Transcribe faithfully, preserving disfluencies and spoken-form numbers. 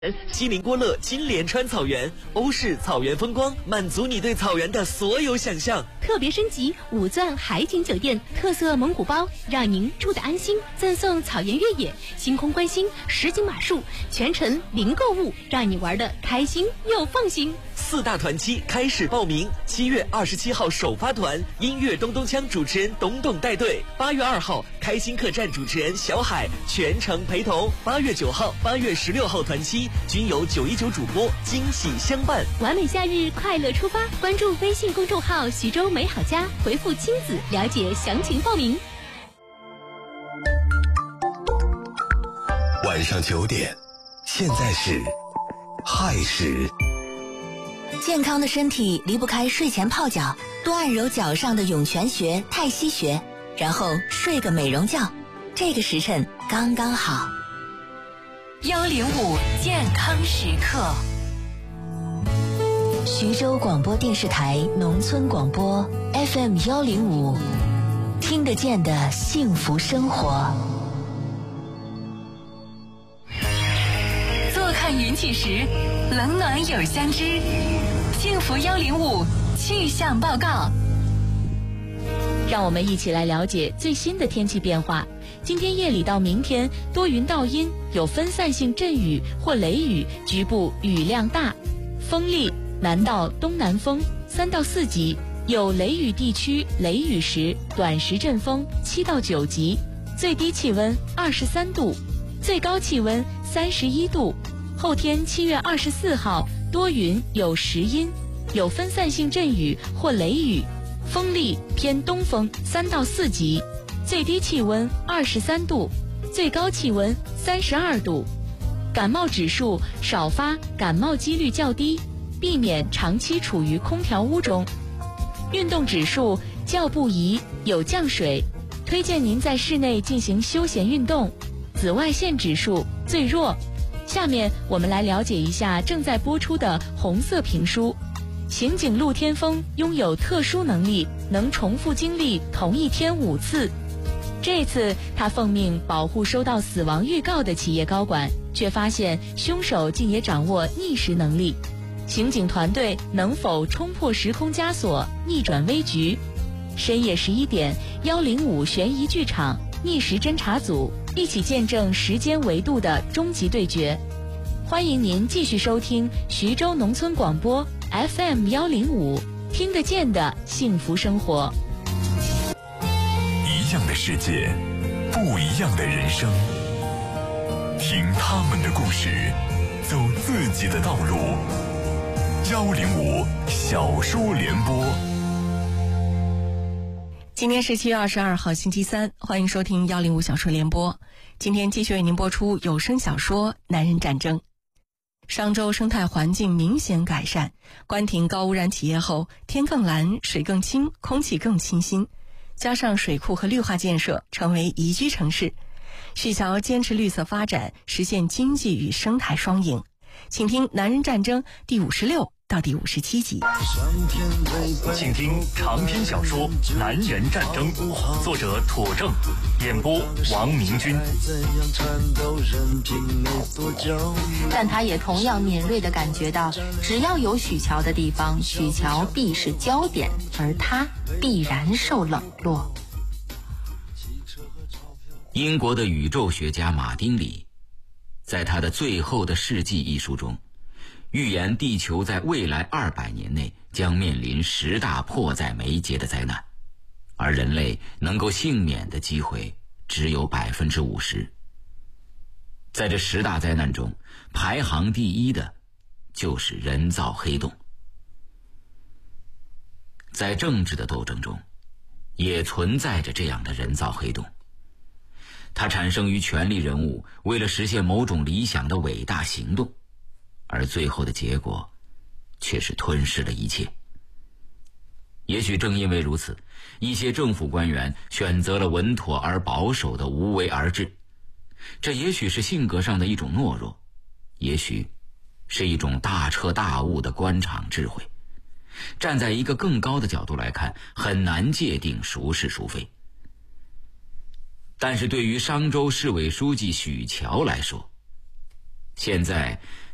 西宁郭勒金莲川草原，欧式草原风光，满足你对草原的所有想象。 特别升级五钻海景酒店，特色蒙古包，让您住得安心。赠送草原越野、星空观星、实景马术，全程零购物，让你玩得开心又放心。 四大团期开始报名，七月二十七号首发团，音乐咚咚锵主持人董董带队；八月二号开心客栈主持人小海全程陪同；八月九号、八月十六号团期均由九一九主播惊喜相伴。 完美夏日，快乐出发！关注微信公众号徐州美好家，回复亲子了解详情报名。 晚上九点，现在是亥时。 健康的身体离不开睡前泡脚，多按揉脚上的涌泉穴、太溪穴，然后睡个美容觉，这个时辰刚刚好。 幺零五健康时刻， 徐州广播电视台农村广播 F M 幺零五，听得见的幸福生活。 坐看云起时，冷暖有相知。幸福幺零五气象报告， 让我们一起来了解最新的天气变化。今天夜里到明天多云到阴，有分散性阵雨或雷雨，局部雨量大，风力南到东南风三到四级，有雷雨地区雷雨时短时阵风七到九级，最低气温二十三度，最高气温三十一度。后天七月二十四号多云有时阴，有分散性阵雨或雷雨，风力偏东风三到四级，最低气温二十三度，最高气温三十二度。感冒指数少发感冒几率较低，避免长期处于空调屋中。运动指数较不宜，有降水，推荐您在室内进行休闲运动。紫外线指数最弱。下面我们来了解一下正在播出的红色评书。刑警陆天峰拥有特殊能力，能重复经历同一天五次。这次他奉命保护收到死亡预告的企业高管，却发现凶手竟也掌握逆时能力。刑警团队能否冲破时空枷锁，逆转危局？深夜十一点，幺零五悬疑剧场逆时侦查组一起见证时间维度的终极对决。欢迎您继续收听徐州农村广播 F M 幺零五，听得见的幸福生活。 一样的世界，不一样的人生，听他们的故事，走自己的道路。幺零五小说联播。 今天是七月二十二号星期三，欢迎收听幺零五小说联播。今天继续为您播出有声小说《男人战争》。商州生态环境明显改善，关停高污染企业后，天更蓝，水更清，空气更清新。加上水库和绿化建设，成为宜居城市。徐桥坚持绿色发展，实现经济与生态双赢。请听《男人战争》第五十六到第五十七集。 请听长篇小说《男人战争》，作者妥正，演播王明君。 但他也同样敏锐地感觉到，只要有许桥的地方，许桥必是焦点，而他必然受冷落。 英国的宇宙学家马丁里在他的《最后的世纪》一书中预言地球在未来二百年内将面临十大迫在眉睫的灾难，而人类能够幸免的机会只有百分之五十。在这十大灾难中，排行第一的就是人造黑洞。在政治的斗争中，也存在着这样的人造黑洞。它产生于权力人物为了实现某种理想的伟大行动，而最后的结果却是吞噬了一切。也许正因为如此，一些政府官员选择了稳妥而保守的无为而治。这也许是性格上的一种懦弱，也许是一种大彻大悟的官场智慧。站在一个更高的角度来看，很难界定孰是孰非。但是对于商州市委书记许桥来说，现在